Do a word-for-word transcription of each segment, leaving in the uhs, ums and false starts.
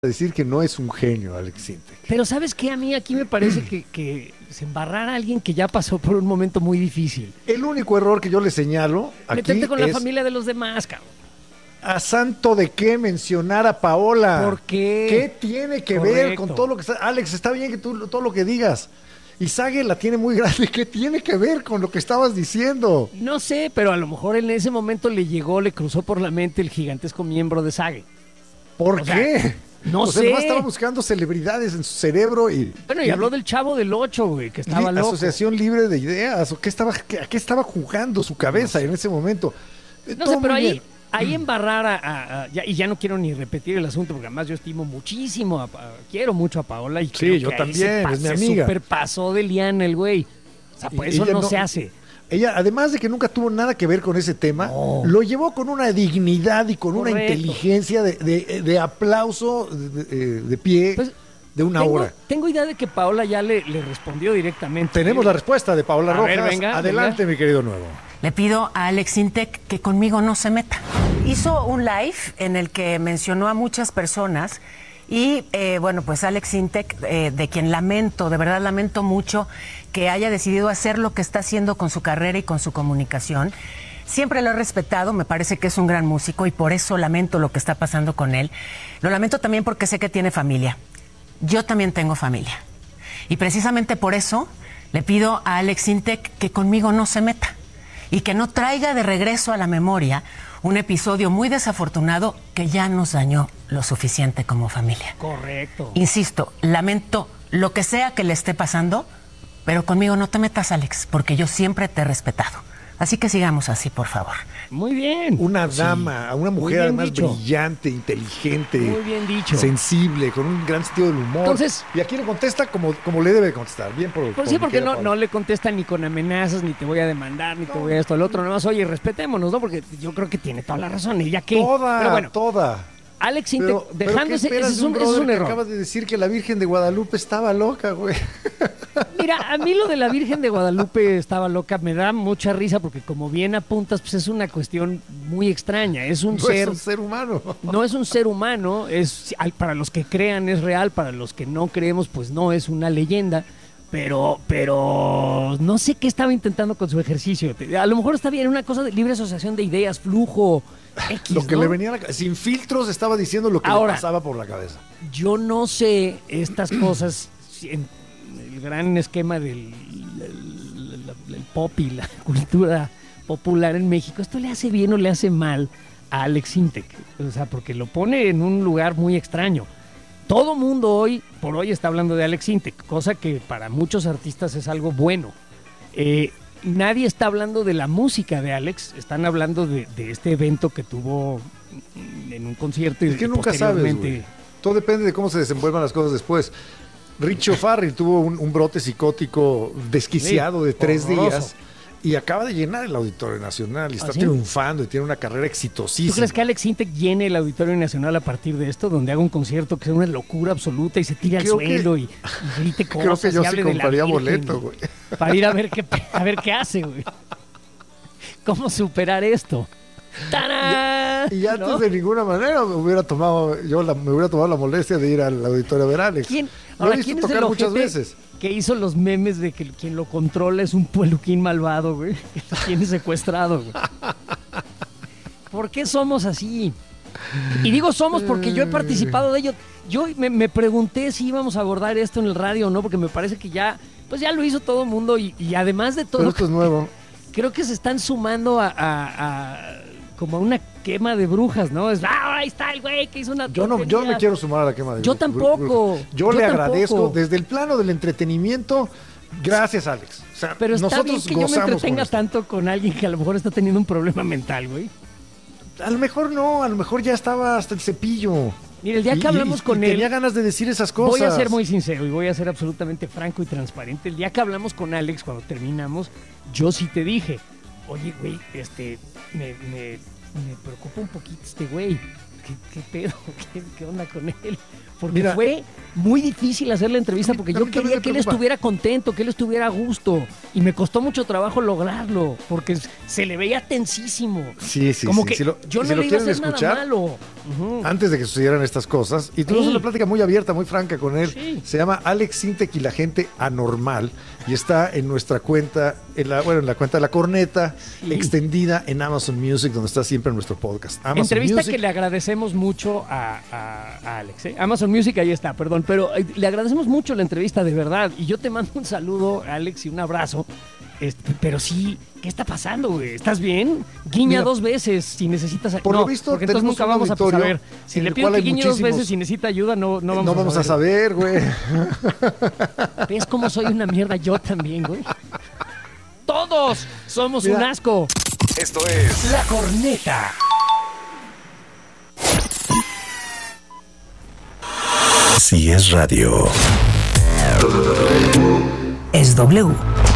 decir que no es un genio, Alex Sintek. Pero ¿sabes qué? A mí aquí me parece que, que se embarrara a alguien que ya pasó por un momento muy difícil. El único error que yo le señalo aquí Meterte con la es familia de los demás, cabrón. ¿A santo de qué mencionar a Paola? ¿Por qué? ¿Qué tiene que Correcto. ver con todo lo que está? Alex, está bien que tú todo lo que digas. Izague la tiene muy grande. ¿Qué tiene que ver con lo que estabas diciendo? No sé, pero a lo mejor en ese momento le llegó, le cruzó por la mente el gigantesco miembro de Sage. ¿Por O qué? sea, no o sea, sé. nomás estaba buscando celebridades en su cerebro y... Bueno, y habló del Chavo del Ocho, güey, que estaba Li- loco. Asociación Libre de Ideas. ¿O qué estaba, qué- ¿A qué estaba jugando su cabeza en ese momento? Eh, No todo sé, pero muy ahí, bien. ahí embarrar a, a- a- ya, y ya no quiero ni repetir el asunto, porque además yo estimo muchísimo, a, a- quiero mucho a Paola y Sí, creo yo que ahí también, se pa- es mi se amiga. super pasó de liana el güey. O sea, pues Y- eso ella no, no- se hace. Ella, además de que nunca tuvo nada que ver con ese tema, No. lo llevó con una dignidad y con una Correcto. inteligencia de, de- de aplauso de, de- de pie Pues, de una tengo, hora. tengo idea de que Paola ya le, le respondió directamente. Tenemos la respuesta de Paola A Rojas. ver, venga, Adelante, mi querido nuevo. Le pido a Alex Sintek que conmigo no se meta. Hizo un live en el que mencionó a muchas personas y, eh, bueno, pues Alex Sintek, eh, de quien lamento, de verdad lamento mucho que haya decidido hacer lo que está haciendo con su carrera y con su comunicación. Siempre lo he respetado, me parece que es un gran músico y por eso lamento lo que está pasando con él. Lo lamento también porque sé que tiene familia. Yo también tengo familia. Y precisamente por eso le pido a Alex Sintek que conmigo no se meta y que no traiga de regreso a la memoria un episodio muy desafortunado que ya nos dañó lo suficiente como familia. Correcto. Insisto, lamento lo que sea que le esté pasando, pero conmigo no te metas, Alex, porque yo siempre te he respetado. Así que sigamos así, por favor. Muy bien. Una Sí. dama, una Muy mujer bien además dicho. brillante, inteligente, Muy bien dicho. sensible, con un gran sentido del humor. Entonces- y aquí lo contesta como, como le debe contestar. Bien por, Pues por sí, mi porque querida no, Paola. no le contesta ni con amenazas, ni te voy a demandar, ni te voy a esto, al otro. Nada más, oye, respetémonos, ¿no? Porque yo creo que tiene toda la razón. ¿Y ya qué? Toda, Pero bueno, toda. Alex Sintek, Pero, pero dejando ¿qué ese, ese esperas es de un, ese es brother un que error. acabas de decir que la Virgen de Guadalupe estaba loca, güey? Mira, a mí lo de la Virgen de Guadalupe estaba loca, me da mucha risa porque como bien apuntas, pues es una cuestión muy extraña. Es un No ser, es un ser humano. no es un ser humano, es al- para los que crean es real, para los que no creemos, pues no es una leyenda. Pero, pero no sé qué estaba intentando con su ejercicio. Te- A lo mejor está bien, una cosa de libre asociación de ideas, flujo, X, Lo que ¿no? le venía a la ca- sin filtros estaba diciendo lo que Ahora, le pasaba por la cabeza. Yo no sé estas cosas si en el gran esquema del el, el- el pop y la cultura popular en México. ¿Esto le hace bien o le hace mal a Alex Sintek? O sea, porque lo pone en un lugar muy extraño. Todo mundo hoy por hoy está hablando de Alex Sintek, cosa que para muchos artistas es algo bueno. Eh, nadie está hablando de la música de Alex, están hablando de, de este evento que tuvo en un concierto y Es que y nunca sabes, posteriormente- güey. Todo depende de cómo se desenvuelvan las cosas después. Richo Farrell tuvo un, un brote psicótico desquiciado Sí, de tres horroroso. días y acaba de llenar el Auditorio Nacional y está ¿Ah, sí? triunfando y tiene una carrera ¿Tú exitosísima. crees que Alex Sintek llene el Auditorio Nacional a partir de esto, donde haga un concierto que sea una locura absoluta y se tire al Creo que- suelo y, y grite cosas Creo que yo y sí hable de la compraría Virgen boleto, y- güey. para ir a ver qué a ver qué hace, güey? ¿Cómo superar esto? ¡Tarán! Y antes ¿No? de ninguna manera me hubiera tomado, yo la- me hubiera tomado la molestia de ir al auditorio a ver a Alex. ¿Quién, Lo ahora, he visto ¿quién es el tocar muchas ojete veces. que hizo los memes de que quien lo controla es un peluquín malvado, güey? Que lo tiene secuestrado, güey. ¿Por qué somos así? Y digo somos porque yo he participado de ello. Yo me, me pregunté si íbamos a abordar esto en el radio o no, porque me parece que ya, pues ya lo hizo todo el mundo y, y además de todo, Pero esto es nuevo. creo que se están sumando a, a- a- como a una quema de brujas, ¿no? Es, ah, ahí está el güey que hizo una Yo no, yo no tontería". me quiero sumar a la quema de Yo bru- tampoco, bru- Yo, yo le tampoco. agradezco desde el plano del entretenimiento. Gracias, Alex. O sea, Pero está bien nosotros que yo me gozamos con entretenga esto. tanto con alguien que a lo mejor está teniendo un problema mental, güey. A lo mejor no, a lo mejor ya estaba hasta el cepillo. Mira, el día Y- que hablamos y- y con él, tenía ganas de decir esas cosas. voy a ser muy sincero y voy a ser absolutamente franco y transparente. El día que hablamos con Alex, cuando terminamos, yo sí te dije, oye, güey, este, me, me, me preocupa un poquito este güey. ¿Qué, qué pedo? ¿Qué, qué onda con él? Porque Mira, fue muy difícil hacer la entrevista Sí, porque a yo mí también quería me que él preocupa. estuviera contento, que él estuviera a gusto. Y me costó mucho trabajo lograrlo porque se le veía tensísimo. Sí, sí, Como sí. que Si lo- yo si no lo le iba a quieren hacer escuchar, nada malo. Ujú. Antes de que sucedieran estas cosas, y tuvimos Sí. una plática muy abierta, muy franca con él. Sí. Se llama Alex Sintek y la gente anormal, y está en nuestra cuenta, en la, bueno, en la cuenta de La Corneta, Sí. extendida en Amazon Music, donde está siempre nuestro podcast. Amazon Entrevista Music. que le agradecemos mucho a, a- a Alex. ¿eh? Amazon Music, ahí está, perdón. Pero eh, le agradecemos mucho la entrevista, de verdad. Y yo te mando un saludo, Alex, y un abrazo. Este, pero sí, ¿qué está pasando, güey? ¿Estás bien? Guiña Mira, dos veces si necesitas ayuda. por no, lo visto, porque entonces tenemos nunca un vamos a auditorio saber. Si en le el pido cual que hay guiñe dos muchísimos- veces si necesita ayuda, no, no No vamos, vamos a a saber. saber, güey. ¿Ves cómo soy una mierda yo también, güey? Todos somos Mira. un asco. Esto es La Corneta. Si es radio. Es W.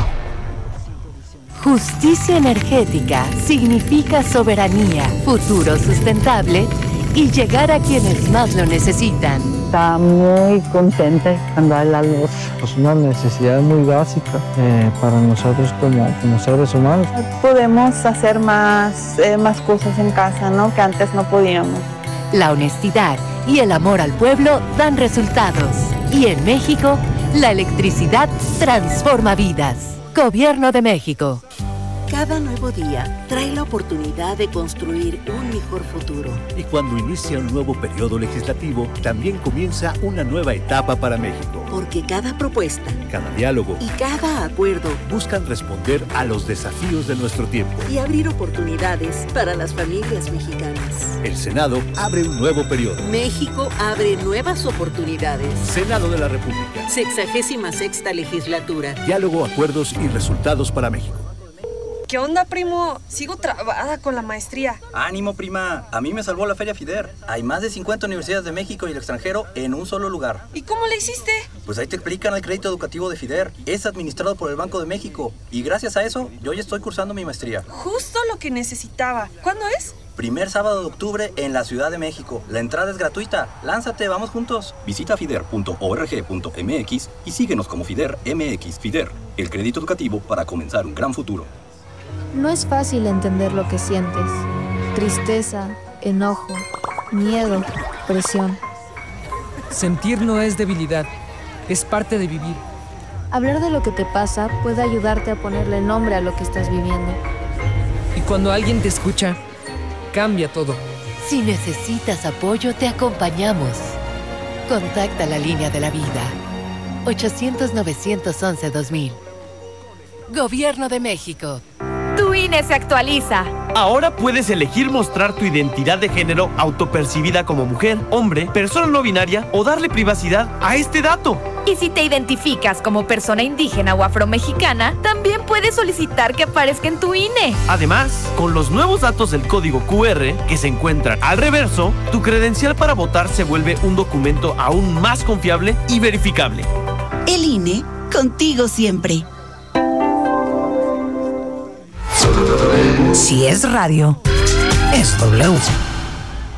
Justicia energética significa soberanía, futuro sustentable y llegar a quienes más lo necesitan. Está muy contenta cuando hay la luz. Es una necesidad muy básica eh, para nosotros como, como seres humanos. Podemos hacer más, eh, más cosas en casa, ¿no? Que antes no podíamos. La honestidad y el amor al pueblo dan resultados. Y en México, la electricidad transforma vidas. Gobierno de México. Cada nuevo día trae la oportunidad de construir un mejor futuro. Y cuando inicia un nuevo periodo legislativo, también comienza una nueva etapa para México. Porque cada propuesta Cada diálogo y cada acuerdo buscan responder a los desafíos de nuestro tiempo. y abrir oportunidades para las familias mexicanas. El Senado abre un nuevo periodo. México abre nuevas oportunidades. Senado de la República. Sexagésima sexta legislatura. Diálogo, acuerdos y resultados para México. ¿Qué onda, primo? Sigo trabada con la maestría. Ánimo, prima. A mí me salvó la Feria FIDER. Hay más de cincuenta universidades de México y el extranjero en un solo lugar. ¿Y cómo le hiciste? Pues ahí te explican el crédito educativo de FIDER. Es administrado por el Banco de México. Y gracias a eso, yo ya estoy cursando mi maestría. Justo lo que necesitaba. ¿Cuándo es? Primer sábado de octubre en la Ciudad de México. La entrada es gratuita. Lánzate, vamos juntos. Visita fider punto org punto mx y síguenos como FIDER M X. FIDER, el crédito educativo para comenzar un gran futuro. No es fácil entender lo que sientes. Tristeza, enojo, miedo, presión. Sentir no es debilidad, es parte de vivir. Hablar de lo que te pasa puede ayudarte a ponerle nombre a lo que estás viviendo. Y cuando alguien te escucha, cambia todo. Si necesitas apoyo, te acompañamos. Contacta la línea de la vida. ochocientos, novecientos once, dos mil. Gobierno de México. Tu I N E se actualiza. Ahora puedes elegir mostrar tu identidad de género autopercibida como mujer, hombre, persona no binaria o darle privacidad a este dato. Y si te identificas como persona indígena o afromexicana, también puedes solicitar que aparezca en tu I N E. Además, con los nuevos datos del código Q R que se encuentran al reverso, tu credencial para votar se vuelve un documento aún más confiable y verificable. El I N E, contigo siempre. Si es radio, es W.